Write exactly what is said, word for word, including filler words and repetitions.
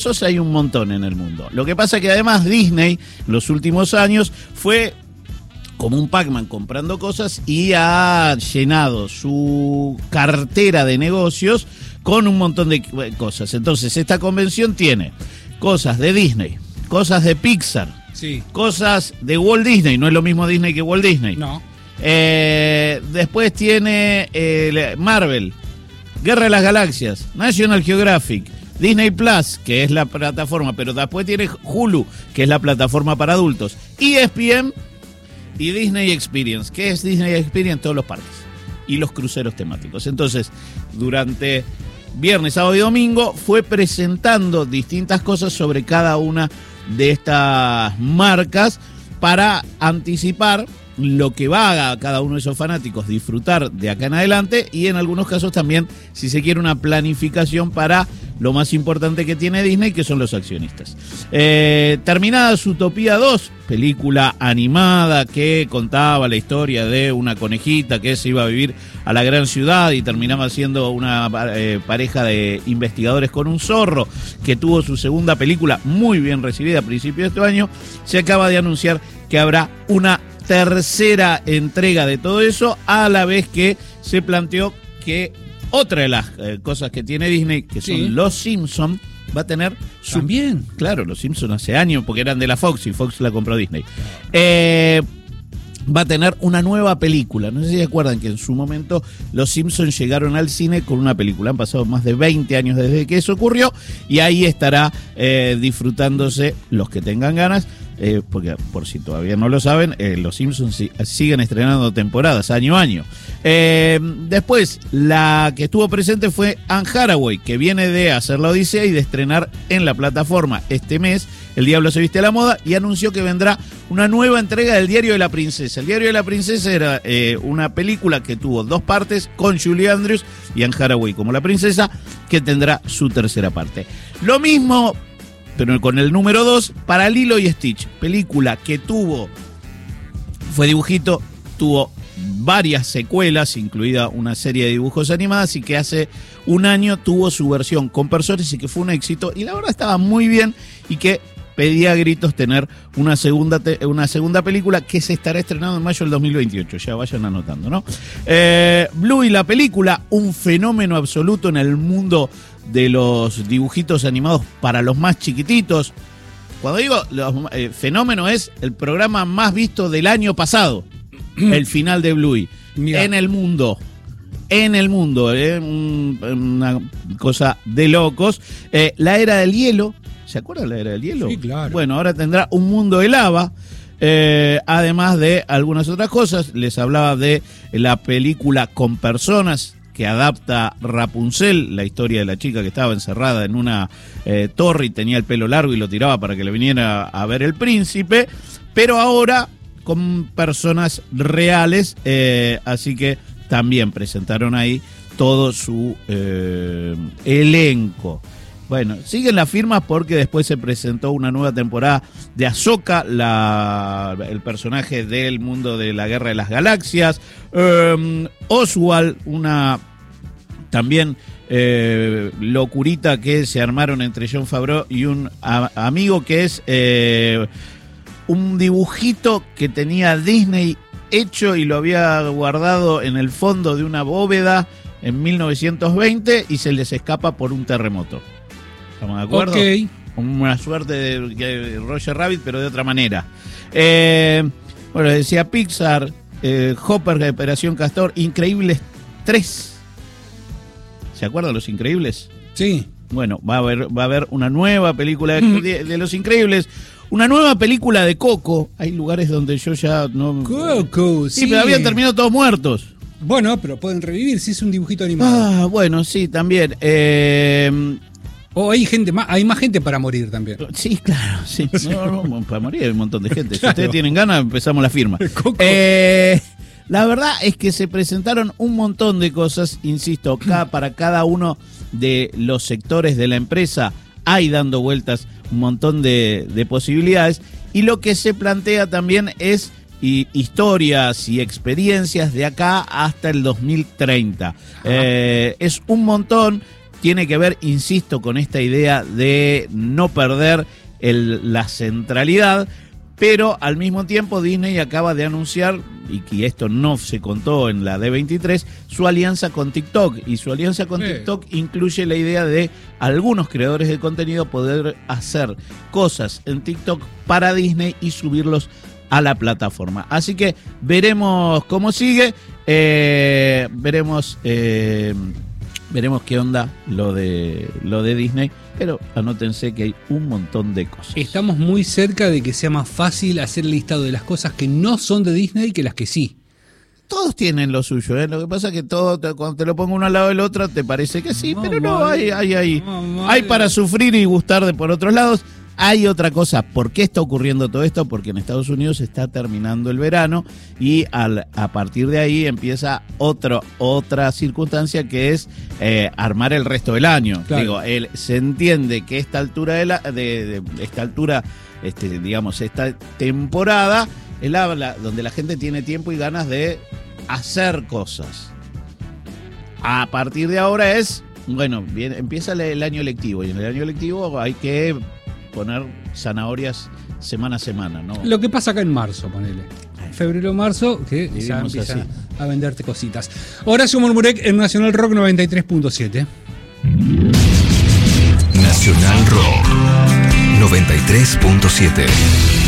Esos hay un montón en el mundo. Lo que pasa es que además Disney, en los últimos años, fue como un Pac-Man comprando cosas y ha llenado su cartera de negocios con un montón de cosas. Entonces, esta convención tiene cosas de Disney, cosas de Pixar, sí, cosas de Walt Disney. No es lo mismo Disney que Walt Disney. No. Eh, después tiene eh, Marvel, Guerra de las Galaxias, National Geographic, Disney Plus, que es la plataforma, pero después tiene Hulu, que es la plataforma para adultos, E S P N y Disney Experience. ¿Qué es Disney Experience? Todos los parques y los cruceros temáticos. Entonces, durante viernes, sábado y domingo fue presentando distintas cosas sobre cada una de estas marcas para anticipar lo que va a cada uno de esos fanáticos disfrutar de acá en adelante, y en algunos casos también, si se quiere, una planificación para lo más importante que tiene Disney, que son los accionistas. Eh, terminada Zootopia dos, película animada que contaba la historia de una conejita que se iba a vivir a la gran ciudad y terminaba siendo una eh, pareja de investigadores con un zorro, que tuvo su segunda película muy bien recibida a principios de este año. Se acaba de anunciar que habrá una tercera entrega de todo eso, a la vez que se planteó que otra de las eh, cosas que tiene Disney, que son sí. Los Simpsons, va a tener su... También. Claro, Los Simpsons hace años, porque eran de la Fox y Fox la compró Disney. Eh, va a tener una nueva película. No sé si se acuerdan que en su momento Los Simpsons llegaron al cine con una película. Han pasado más de veinte años desde que eso ocurrió, y ahí estará eh, disfrutándose los que tengan ganas. Eh, porque por si todavía no lo saben, eh, los Simpsons si, siguen estrenando temporadas año a año. Eh, después, la que estuvo presente fue Anne Hathaway, que viene de hacer La Odisea y de estrenar en la plataforma este mes El Diablo se viste a la moda, y anunció que vendrá una nueva entrega del Diario de la Princesa. El Diario de la Princesa era eh, una película que tuvo dos partes, con Julie Andrews y Anne Hathaway como la princesa, que tendrá su tercera parte. Lo mismo, pero con el número dos, para Lilo y Stitch, película que tuvo, fue dibujito, tuvo varias secuelas, incluida una serie de dibujos animadas, y que hace un año tuvo su versión con personas y que fue un éxito, y la verdad estaba muy bien, y que pedía a gritos tener una segunda, te, una segunda película que se estará estrenando en mayo del dos mil veintiocho, ya vayan anotando, ¿no? Eh, Bluey, la película, un fenómeno absoluto en el mundo de los dibujitos animados para los más chiquititos. Cuando digo los, eh, fenómeno, es el programa más visto del año pasado, el final de Bluey. Mirá. En el mundo. En el mundo, eh, un, una cosa de locos. Eh, la Era del Hielo, ¿se acuerdan de la Era del Hielo? Sí, claro. Bueno, ahora tendrá un mundo de lava, eh, además de algunas otras cosas. Les hablaba de la película Con Personas, que adapta Rapunzel, la historia de la chica que estaba encerrada en una eh, torre y tenía el pelo largo y lo tiraba para que le viniera a ver el príncipe, pero ahora con personas reales, eh, así que también presentaron ahí todo su eh, elenco. Bueno, siguen las firmas porque después se presentó una nueva temporada de Ahsoka, la, el personaje del mundo de la Guerra de las Galaxias. Um, Oswald, una también eh, locurita que se armaron entre Jon Favreau y un a, amigo, que es eh, un dibujito que tenía Disney hecho y lo había guardado en el fondo de una bóveda en mil novecientos veinte y se les escapa por un terremoto. ¿Estamos de acuerdo? Ok. Una suerte de, de Roger Rabbit, pero de otra manera. Eh, bueno, decía Pixar, eh, Hopper de Operación Castor, Increíbles tres. ¿Se acuerdan Los Increíbles? Sí. Bueno, va a haber, va a haber una nueva película de, de, de Los Increíbles. Una nueva película de Coco. Hay lugares donde yo ya no... Coco, sí. Sí, pero habían terminado todos muertos. Bueno, pero pueden revivir si es un dibujito animado. Ah, bueno, sí, también. Eh... O oh, hay gente más, hay más gente para morir también. Sí, claro, sí. No, no, para morir hay un montón de gente. Claro. Si ustedes tienen ganas, empezamos la firma. Eh, la verdad es que se presentaron un montón de cosas, insisto, cada, para cada uno de los sectores de la empresa hay dando vueltas un montón de, de posibilidades, y lo que se plantea también es y historias y experiencias de acá hasta el dos mil treinta. Eh, es un montón. tiene que ver, insisto, con esta idea de no perder el, la centralidad, pero al mismo tiempo Disney acaba de anunciar, y que esto no se contó en la D veintitrés, su alianza con TikTok. Y su alianza con Sí. TikTok incluye la idea de algunos creadores de contenido poder hacer cosas en TikTok para Disney y subirlos a la plataforma. Así que veremos cómo sigue, eh, veremos... Eh, Veremos qué onda lo de lo de Disney, pero anótense que hay un montón de cosas. Estamos muy cerca de que sea más fácil hacer el listado de las cosas que no son de Disney que las que sí. Todos tienen lo suyo, ¿eh? Lo que pasa es que todo, te- cuando te lo pongo uno al lado del otro, te parece que sí, No, pero no, vale. hay, hay, hay, No, hay vale. para sufrir y gustar de por otros lados. Hay otra cosa, ¿por qué está ocurriendo todo esto? Porque en Estados Unidos está terminando el verano y al, a partir de ahí empieza otro, otra circunstancia que es eh, armar el resto del año. Claro. Digo, él, se entiende que esta altura de, la, de, de esta altura, este, digamos, esta temporada, él habla donde la gente tiene tiempo y ganas de hacer cosas. A partir de ahora es, bueno, bien, empieza el, el año lectivo y en el año lectivo hay que poner zanahorias semana a semana, ¿no? Lo que pasa acá en marzo, ponele. Febrero, marzo, que ya Vivimos empiezan así. a venderte cositas. Horacio Murmurek en Nacional Rock noventa y tres punto siete. Nacional Rock noventa y tres punto siete.